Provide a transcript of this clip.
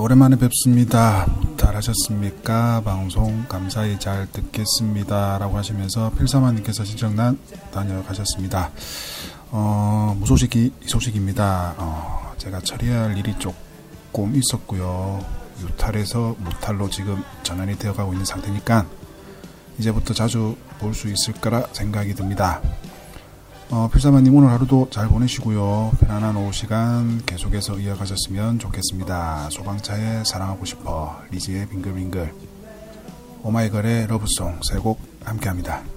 오랜만에 뵙습니다. 잘하셨습니까? 방송 감사히 잘 듣겠습니다. 라고 하시면서 필사마님께서 신청난 다녀가셨습니다. 무소식이 소식입니다. 제가 처리해야 할 일이 조금 있었고요. 유탈에서 무탈로 지금 전환이 되어가고 있는 상태니까 이제부터 자주 볼 수 있을 거라 생각이 듭니다. 필사마님 오늘 하루도 잘 보내시고요. 편안한 오후 시간 계속해서 이어가셨으면 좋겠습니다. 소방차에 사랑하고 싶어, 리즈의 빙글빙글, 오마이걸의 러브송 세 곡 함께합니다.